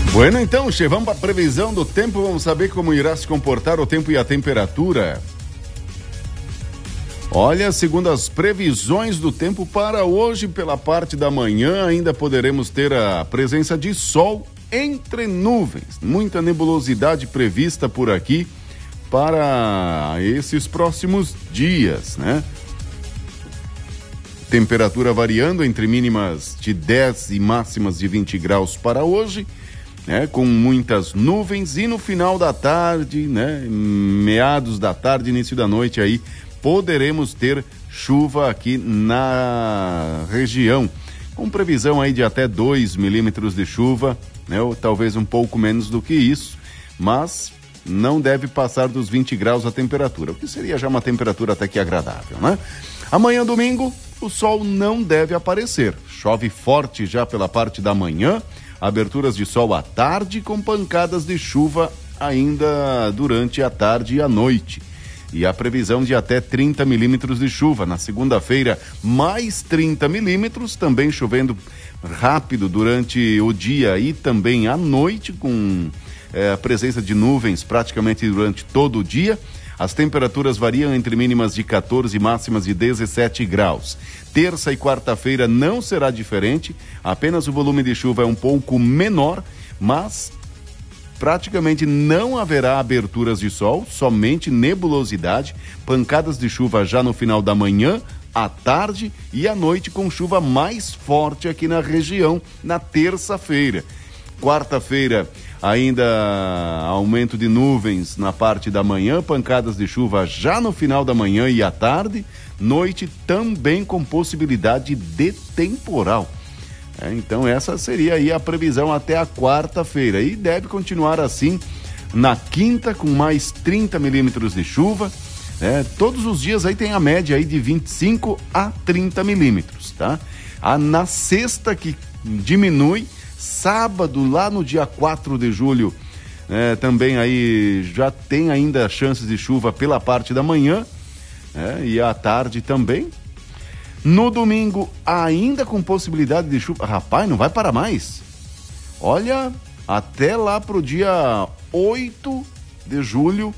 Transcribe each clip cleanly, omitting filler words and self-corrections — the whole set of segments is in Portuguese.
Bueno, então, che, vamos para a previsão do tempo, vamos saber como irá se comportar o tempo e a temperatura. Olha, segundo as previsões do tempo para hoje, pela parte da manhã, ainda poderemos ter a presença de sol entre nuvens. Muita nebulosidade prevista por aqui para esses próximos dias, né? Temperatura variando entre mínimas de 10 e máximas de 20 graus para hoje, né? Com muitas nuvens, e no final da tarde, né? Meados da tarde, início da noite aí, poderemos ter chuva aqui na região, com previsão aí de até 2 milímetros de chuva, né? Ou talvez um pouco menos do que isso, mas não deve passar dos 20 graus a temperatura, o que seria já uma temperatura até que agradável, né? Amanhã, domingo, o sol não deve aparecer, chove forte já pela parte da manhã, aberturas de sol à tarde com pancadas de chuva ainda durante a tarde e a noite. E a previsão de até 30 milímetros de chuva. Na segunda-feira, mais 30 milímetros, também chovendo rápido durante o dia e também à noite, com a presença de nuvens praticamente durante todo o dia. As temperaturas variam entre mínimas de 14 e máximas de 17 graus. Terça e quarta-feira não será diferente, apenas o volume de chuva é um pouco menor, mas praticamente não haverá aberturas de sol, somente nebulosidade, pancadas de chuva já no final da manhã, à tarde e à noite, com chuva mais forte aqui na região na terça-feira. Quarta-feira, ainda aumento de nuvens na parte da manhã, pancadas de chuva já no final da manhã e à tarde, noite também com possibilidade de temporal. Então essa seria aí a previsão até a quarta-feira, e deve continuar assim na quinta, com mais 30 milímetros de chuva, né? Todos os dias aí tem a média aí de 25 a 30 milímetros, tá? Na sexta, que diminui, sábado lá no dia 4 de julho, também aí já tem ainda chances de chuva pela parte da manhã, e à tarde também. No domingo, ainda com possibilidade de chuva. Rapaz, não vai parar mais. Olha, até lá pro dia 8 de julho,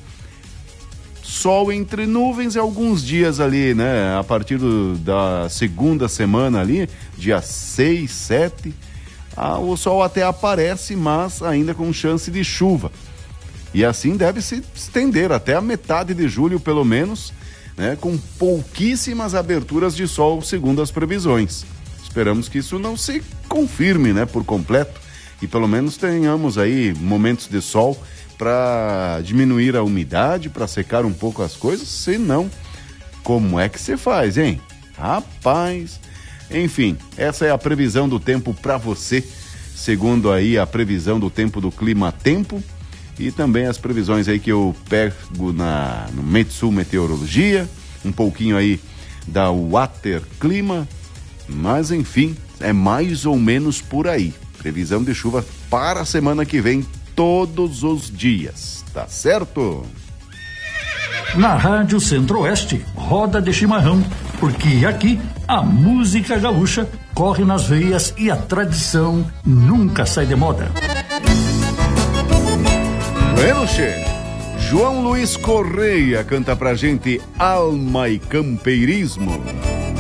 sol entre nuvens e alguns dias ali, né? A partir da segunda semana ali, dia 6, 7, o sol até aparece, mas ainda com chance de chuva. E assim deve se estender até a metade de julho, pelo menos, né, com pouquíssimas aberturas de sol, segundo as previsões. Esperamos que isso não se confirme, né, por completo, e pelo menos tenhamos aí momentos de sol para diminuir a umidade, para secar um pouco as coisas. Senão, como é que se faz, hein? Rapaz! Enfim, essa é a previsão do tempo para você, segundo aí a previsão do tempo do Clima Tempo. E também as previsões aí que eu pego no Metsu Meteorologia, um pouquinho aí da Water Clima, mas enfim, é mais ou menos por aí. Previsão de chuva para a semana que vem, todos os dias, tá certo? Na Rádio Centro-Oeste, roda de chimarrão, porque aqui a música gaúcha corre nas veias e a tradição nunca sai de moda. Bueno, che, João Luiz Correia canta pra gente Alma e Campeirismo.